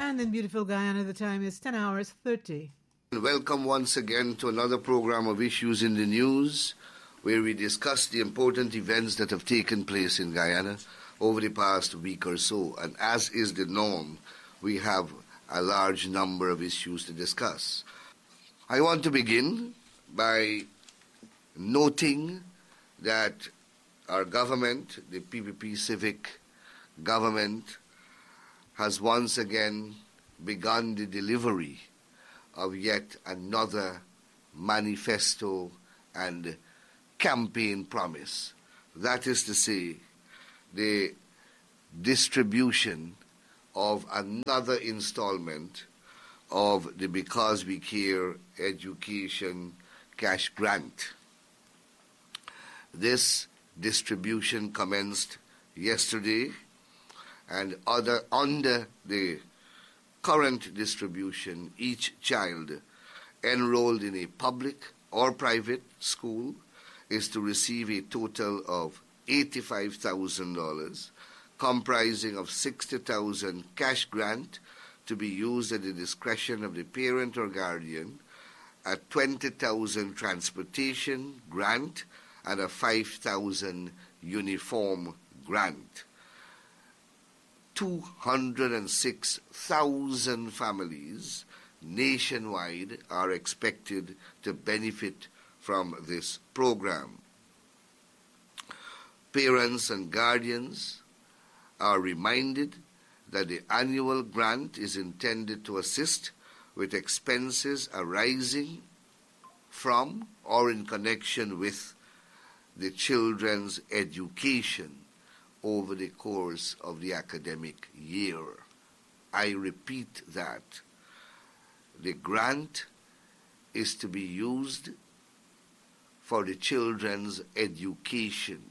And in beautiful Guyana, the time is 10 hours 30. Welcome once again to another program of Issues in the News, where we discuss the important events that have taken place in Guyana over the past week or so. And as is the norm, we have a large number of issues to discuss. I want to begin by noting that our government, the PPP Civic government, has once again begun the delivery of yet another manifesto and campaign promise. That is to say, the distribution of another installment of the Because We Care Education Cash Grant. This distribution commenced yesterday, and under the current distribution, each child enrolled in a public or private school is to receive a total of $85,000, comprising of $60,000 cash grant to be used at the discretion of the parent or guardian, a $20,000 transportation grant, and a $5,000 uniform grant. 206,000 families nationwide are expected to benefit from this program. Parents and guardians are reminded that the annual grant is intended to assist with expenses arising from or in connection with the children's education over the course of the academic year. I repeat that. The grant is to be used for the children's education.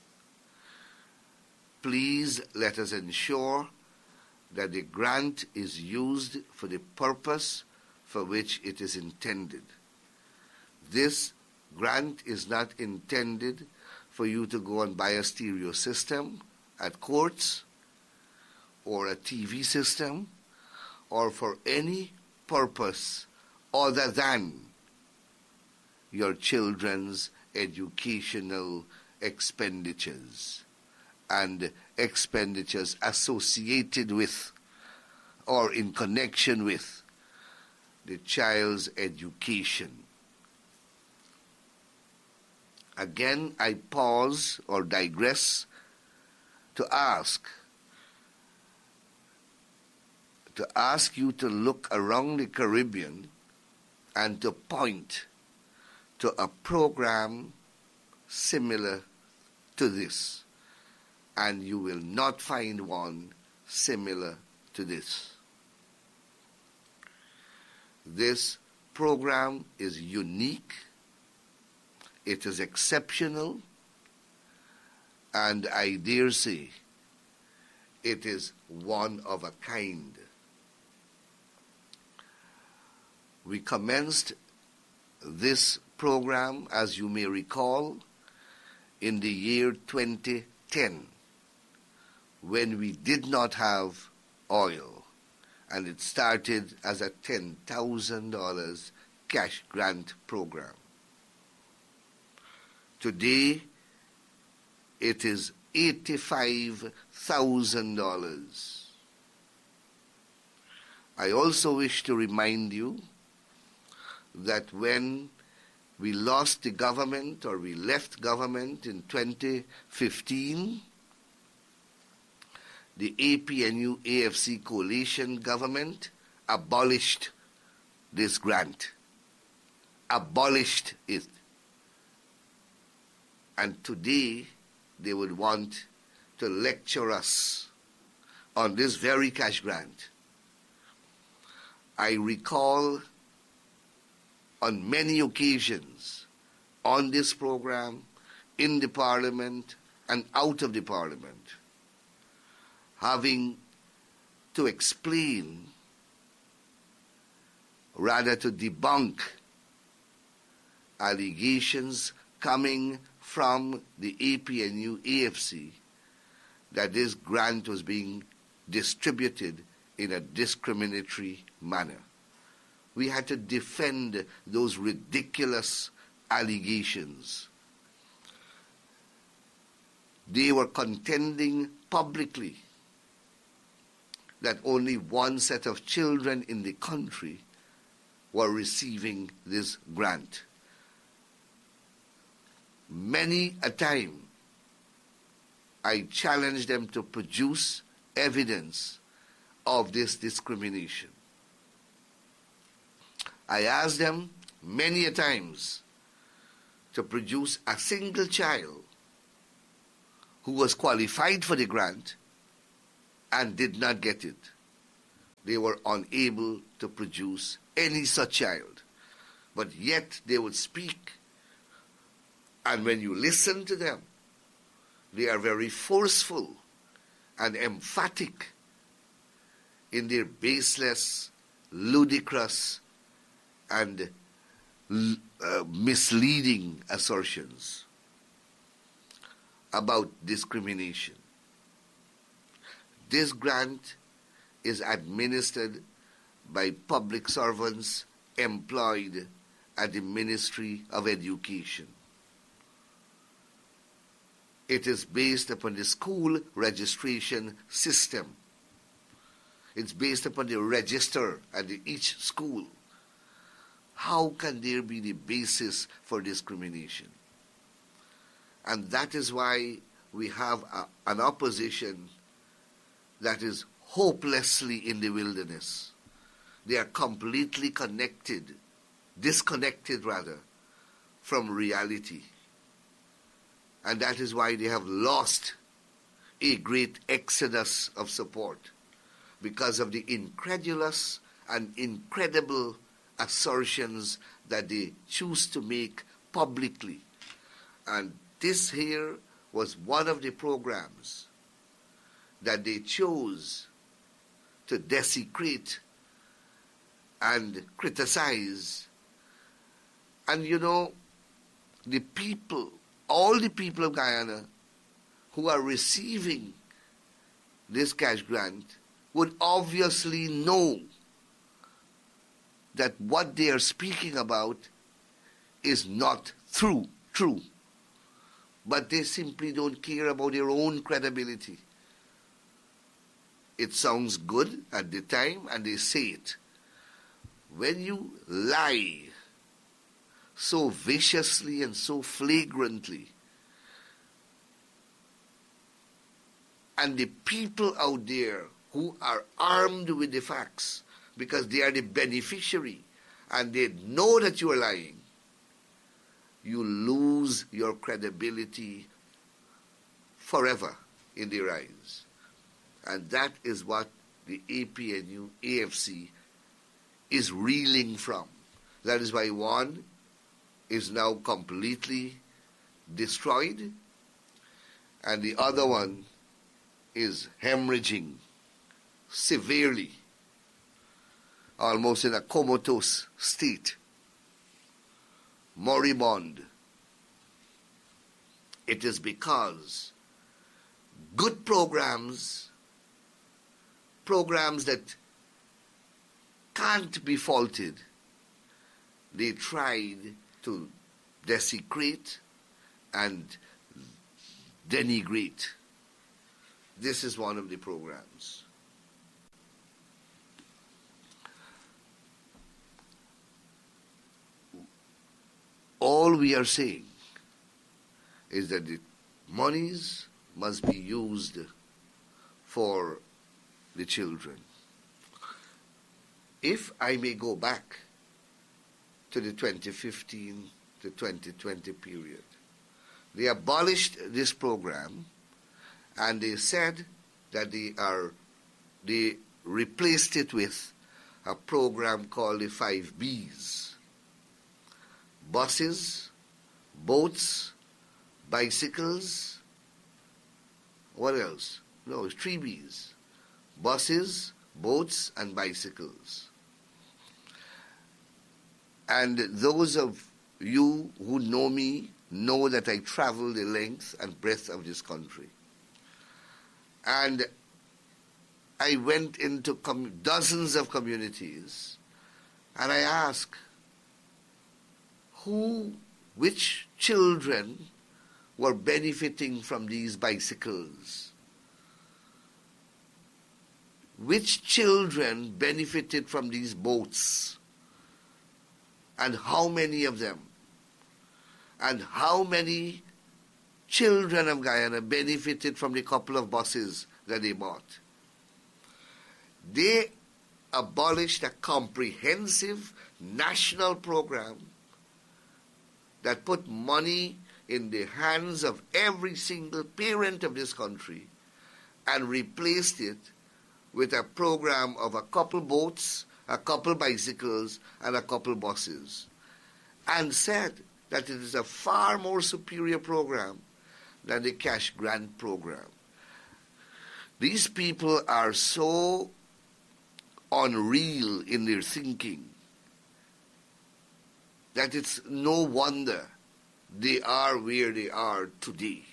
Please let us ensure that the grant is used for the purpose for which it is intended. This grant is not intended for you to go and buy a stereo system at courts or a TV system or for any purpose other than your children's educational expenditures and expenditures associated with or in connection with the child's education. Again, I pause or digress to ask you to look around the Caribbean and to point to a program similar to this, and you will not find one similar to this. This program is unique. It is exceptional, and I dare say it is one of a kind. We commenced this program, as you may recall, in the year 2010, when we did not have oil, and it started as a $10,000 cash grant program. Today, it is $85,000. I also wish to remind you that when we lost the government or we left government in 2015, the APNU-AFC coalition government abolished this grant, abolished it. And today, they would want to lecture us on this very cash grant. I recall on many occasions on this program, in the Parliament and out of the Parliament, having to explain, rather to debunk, allegations coming from the APNU-AFC that this grant was being distributed in a discriminatory manner. We had to defend those ridiculous allegations. They were contending publicly that only one set of children in the country were receiving this grant. Many a time, I challenged them to produce evidence of this discrimination. I asked them many a times to produce a single child who was qualified for the grant and did not get it. They were unable to produce any such child. But yet they would speak, and when you listen to them, they are very forceful and emphatic in their baseless, ludicrous, and misleading assertions about discrimination. This grant is administered by public servants employed at the Ministry of Education. It is based upon the school registration system. It's based upon the register at each school. How can there be the basis for discrimination? And that is why we have an opposition that is hopelessly in the wilderness. They are completely disconnected from reality. And that is why they have lost a great exodus of support, because of the incredulous and incredible assertions that they choose to make publicly. And this here was one of the programs that they chose to desecrate and criticize. And you know, the people, all the people of Guyana who are receiving this cash grant would obviously know that what they are speaking about is not true. But they simply don't care about their own credibility. It sounds good at the time, and they say it. When you lie so viciously and so flagrantly, and the people out there who are armed with the facts, because they are the beneficiary, and they know that you are lying, you lose your credibility forever in their eyes. And that is what the APNU, AFC, is reeling from. That is why one is now completely destroyed, and the other one is hemorrhaging severely, almost in a comatose state, moribund. It is because good programs that can't be faulted, they tried to desecrate and denigrate. This is one of the programs. All we are saying is that the monies must be used for the children. If I may go back to the 2015 to 2020 period, they abolished this program, and they said that they replaced it with a program called the 5 Bs. Buses, boats, bicycles, what else? No, it's 3 Bs. Buses, boats, and bicycles. And those of you who know me know that I travel the length and breadth of this country. And I went into dozens of communities and I asked, which children were benefiting from these bicycles? Which children benefited from these boats? And how many of them? And how many children of Guyana benefited from the couple of buses that they bought? They abolished a comprehensive national program that put money in the hands of every single parent of this country and replaced it with a program of a couple boats, a couple bicycles, and a couple buses, and said that it is a far more superior program than the cash grant program. These people are so unreal in their thinking that it's no wonder they are where they are today.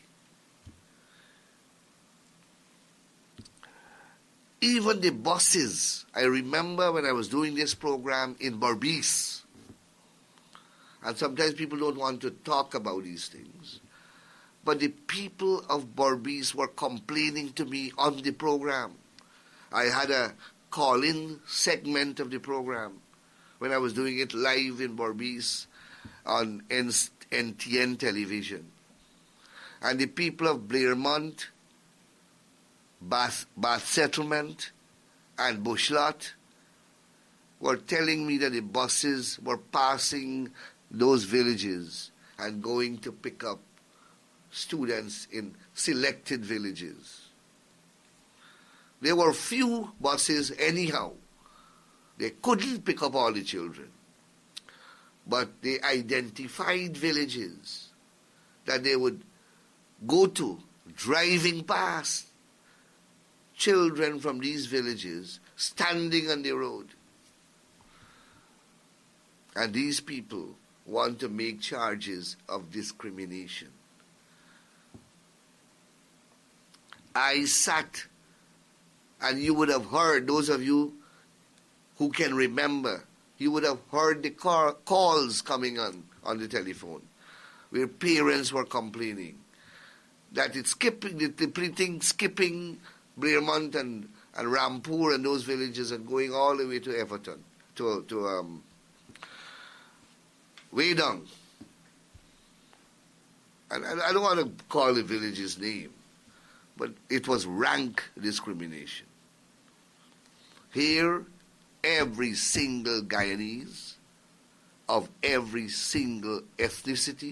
Even the buses, I remember when I was doing this program in Berbice, and sometimes people don't want to talk about these things, but the people of Berbice were complaining to me on the program. I had a call-in segment of the program when I was doing it live in Berbice on NTN television. And the people of Blairmont, Bath Settlement, and Bushlot were telling me that the buses were passing those villages and going to pick up students in selected villages. There were few buses anyhow. They couldn't pick up all the children. But they identified villages that they would go to, driving past children from these villages, standing on the road. And these people want to make charges of discrimination. I sat, and you would have heard, those of you who can remember, you would have heard the calls coming on the telephone, where parents were complaining that it's skipping Blairmont and Rampur and those villages and going all the way to Everton, to Wedong. And I don't want to call the village's name, but it was rank discrimination. Here, every single Guyanese of every single ethnicity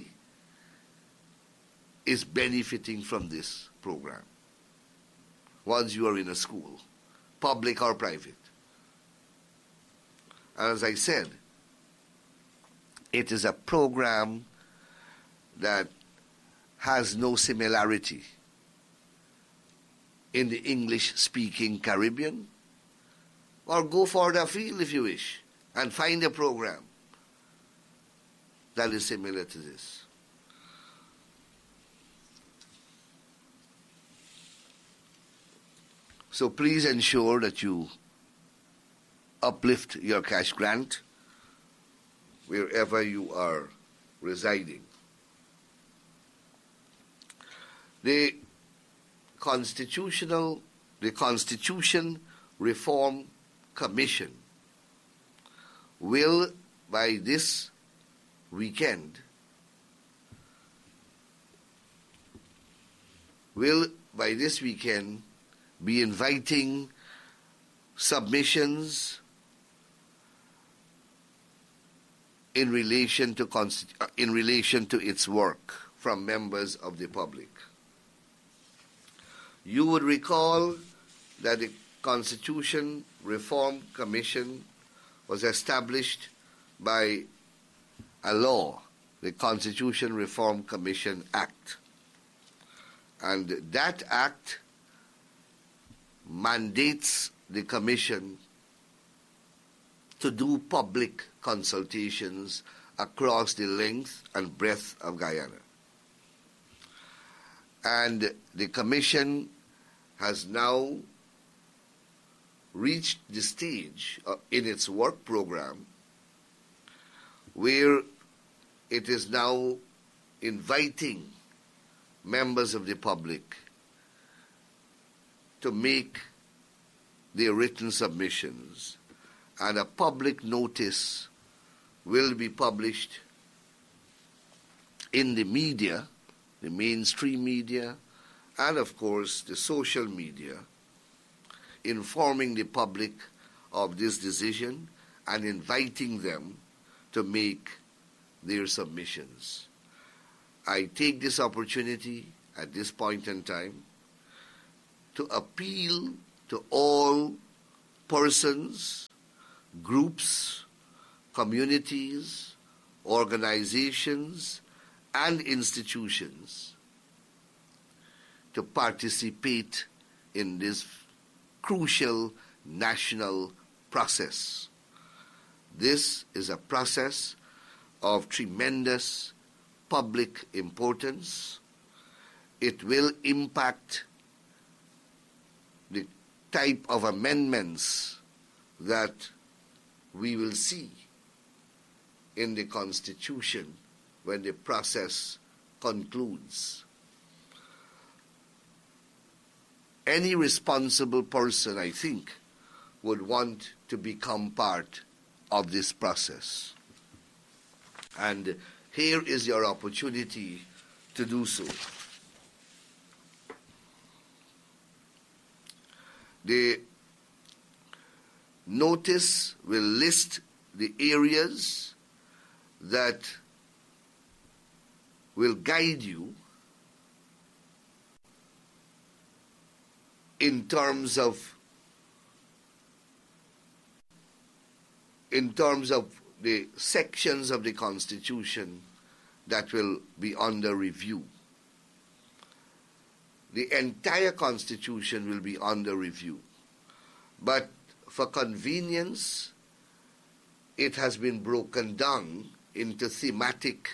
is benefiting from this program once you are in a school, public or private. And as I said, it is a program that has no similarity in the English-speaking Caribbean, or go further afield if you wish and find a program that is similar to this. So please ensure that you uplift your cash grant wherever you are residing. The Constitution Reform Commission will, by this weekend, be inviting submissions in relation to its work from members of the public. You would recall that the Constitution Reform Commission was established by a law, the Constitution Reform Commission Act. And that act mandates the Commission to do public consultations across the length and breadth of Guyana. And the Commission has now reached the stage in its work program where it is now inviting members of the public to make their written submissions, and a public notice will be published in the media, the mainstream media, and of course the social media, informing the public of this decision and inviting them to make their submissions. I take this opportunity at this point in time to appeal to all persons, groups, communities, organizations, and institutions to participate in this crucial national process. This is a process of tremendous public importance. It will impact the type of amendments that we will see in the Constitution when the process concludes. Any responsible person, I think, would want to become part of this process. And here is your opportunity to do so. The notice will list the areas that will guide you in terms of the sections of the Constitution that will be under review. The entire Constitution will be under review. But for convenience, it has been broken down into thematic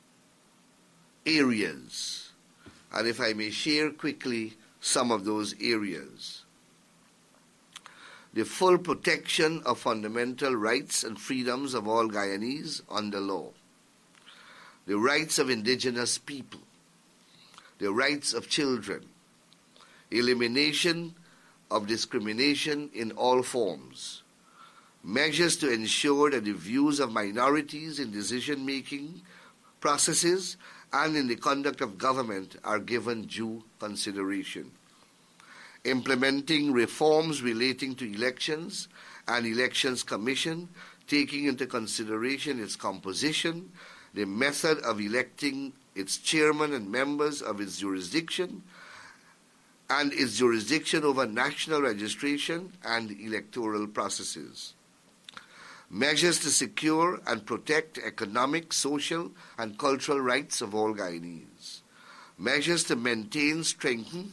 areas. And if I may share quickly some of those areas. The full protection of fundamental rights and freedoms of all Guyanese under law. The rights of indigenous people. The rights of children. Elimination of discrimination in all forms. Measures to ensure that the views of minorities in decision-making processes and in the conduct of government are given due consideration. Implementing reforms relating to elections and elections commission, taking into consideration its composition, the method of electing its chairman and members of its jurisdiction, and its jurisdiction over national registration and electoral processes. Measures to secure and protect economic, social, and cultural rights of all Guyanese. Measures to maintain and strengthen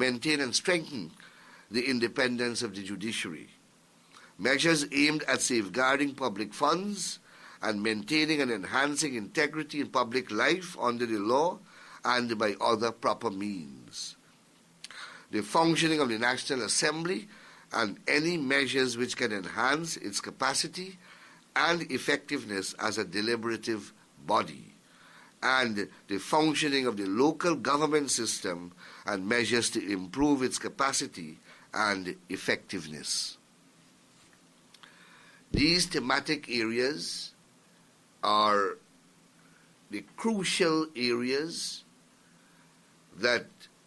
the independence of the judiciary. Measures aimed at safeguarding public funds and maintaining and enhancing integrity in public life under the law and by other proper means. The functioning of the National Assembly and any measures which can enhance its capacity and effectiveness as a deliberative body, and the functioning of the local government system and measures to improve its capacity and effectiveness. These thematic areas are the crucial areas that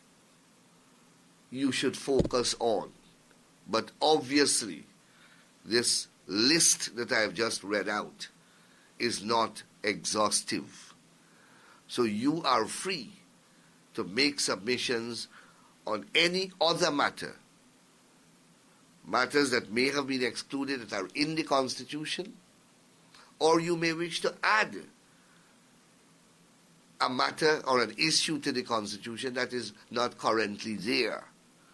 you should focus on. But obviously, this list that I have just read out is not exhaustive. So you are free to make submissions on any other matter, matters that may have been excluded that are in the Constitution, or you may wish to add a matter or an issue to the Constitution that is not currently there.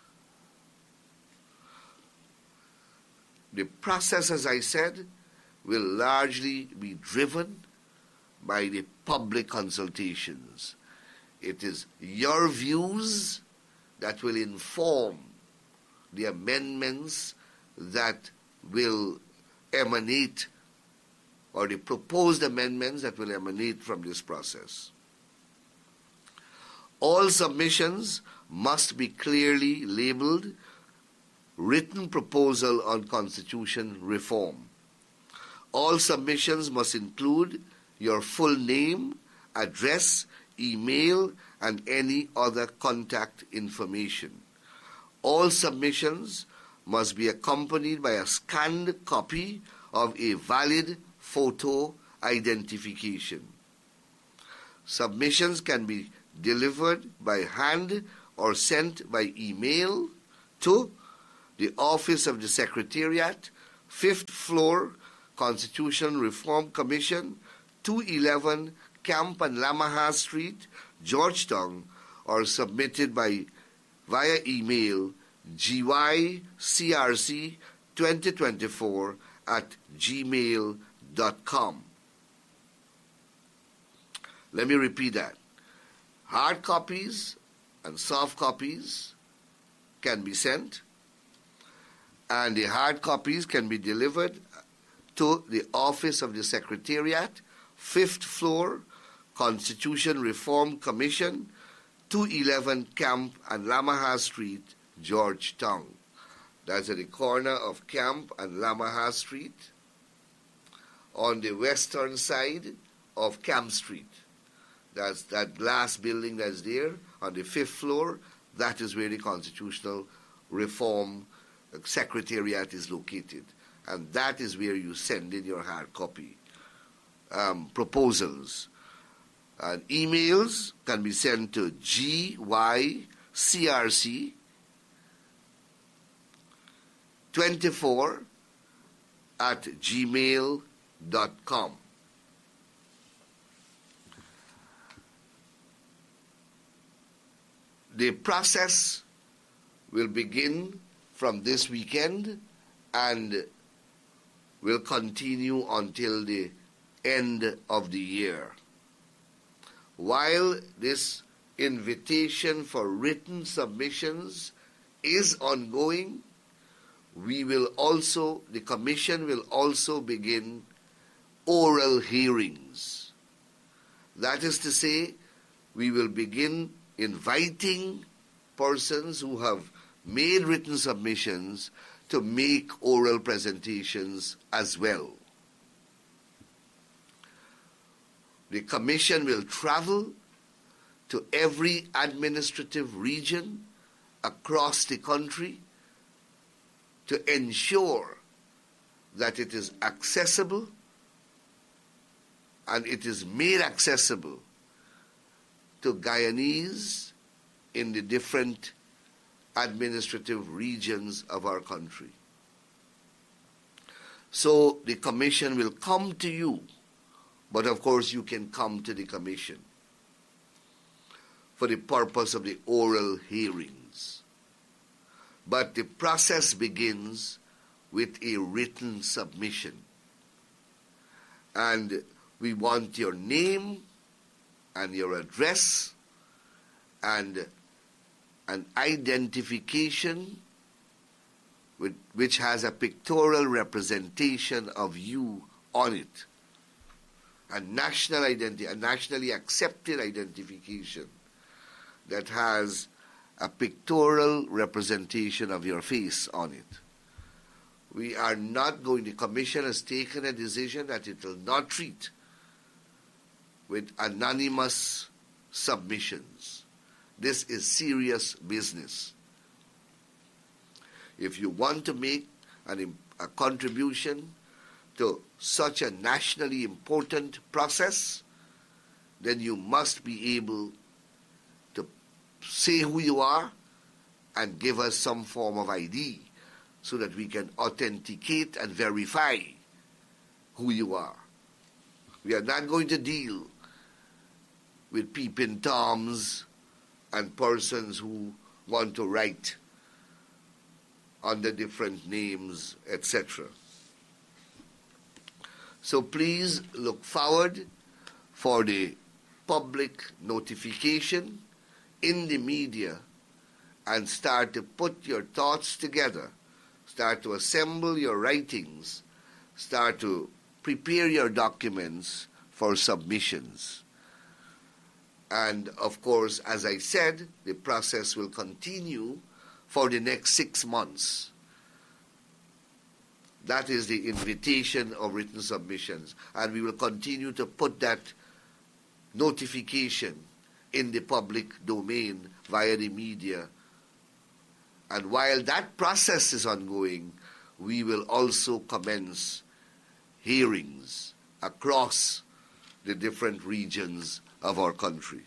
The process, as I said, will largely be driven by the public consultations. It is your views that will inform the amendments that will emanate, or the proposed amendments that will emanate from this process. All submissions must be clearly labeled written proposal on constitution reform. All submissions must include your full name, address, email, and any other contact information. All submissions must be accompanied by a scanned copy of a valid photo identification. Submissions can be delivered by hand or sent by email to the Office of the Secretariat, 5th floor, Constitution Reform Commission, 211 Camp and Lamaha Street, Georgetown, or submitted via email gycrc2024@gmail.com. Let me repeat that. Hard copies and soft copies can be sent, and the hard copies can be delivered to the Office of the Secretariat, 5th floor, Constitution Reform Commission, 211 Camp and Lamaha Street, Georgetown. That's at the corner of Camp and Lamaha Street on the western side of Camp Street. That's that glass building that's there on the 5th floor. That is where the Constitutional Reform Secretariat is located. And that is where you send in your hard copy proposals. And emails can be sent to gycrc24@gmail.com. The process will begin from this weekend and will continue until the end of the year. While this invitation for written submissions is ongoing, the Commission will also begin oral hearings. That is to say, we will begin inviting persons who have made written submissions to make oral presentations as well. The Commission will travel to every administrative region across the country to ensure that it is accessible and it is made accessible to Guyanese in the different administrative regions of our country. So the Commission will come to you, but of course you can come to the Commission for the purpose of the oral hearings. But the process begins with a written submission. And we want your name and your address and an identification which has a pictorial representation of you on it. A nationally accepted identification that has a pictorial representation of your face on it. The Commission has taken a decision that it will not treat with anonymous submissions. This is serious business. If you want to make a contribution to such a nationally important process, then you must be able to say who you are and give us some form of ID so that we can authenticate and verify who you are. We are not going to deal with peeping toms and persons who want to write under different names, etc. So please look forward for the public notification in the media and start to put your thoughts together start to assemble your writings, start to prepare your documents for submissions. And of course, as I said, the process will continue for the next 6 months. That is the invitation of written submissions. And we will continue to put that notification in the public domain via the media. And while that process is ongoing, we will also commence hearings across the different regions of our country.